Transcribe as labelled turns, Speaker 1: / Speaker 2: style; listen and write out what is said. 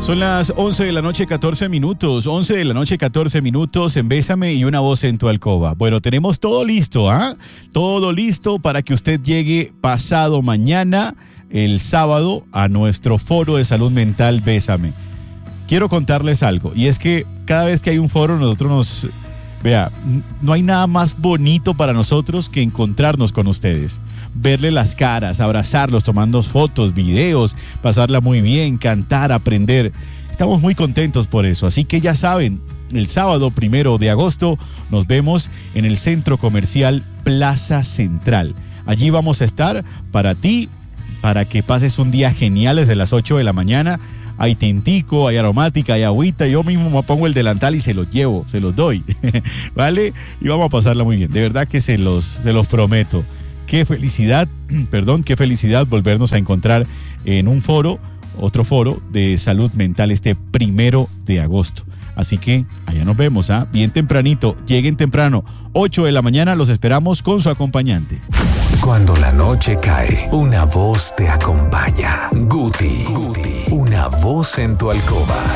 Speaker 1: Son las 11 de la noche, 14 minutos. 11 de la noche, 14 minutos en Bésame y una voz en tu alcoba. Bueno, tenemos todo listo, ¿ah? Todo listo para que usted llegue pasado mañana, el sábado, a nuestro foro de salud mental Bésame. Quiero contarles algo, y es que cada vez que hay un foro, nosotros nos... Vea, no hay nada más bonito para nosotros que encontrarnos con ustedes. Verle las caras, abrazarlos, tomando fotos, videos, pasarla muy bien, cantar, aprender. Estamos muy contentos por eso, así que ya saben, el sábado 1 de agosto nos vemos en el Centro Comercial Plaza Central. Allí vamos a estar para ti, para que pases un día genial desde las 8 de la mañana. Hay tintico, hay aromática, hay agüita. Yo mismo me pongo el delantal y se los llevo, se los doy, ¿vale? Y vamos a pasarla muy bien, de verdad que se los prometo. Qué felicidad, qué felicidad volvernos a encontrar en un foro, otro foro de salud mental este 1 de agosto. Así que allá nos vemos, ¿ah? Bien tempranito, lleguen temprano, 8 de la mañana, los esperamos con su acompañante.
Speaker 2: Cuando la noche cae, una voz te acompaña. Guti, una voz en tu alcoba.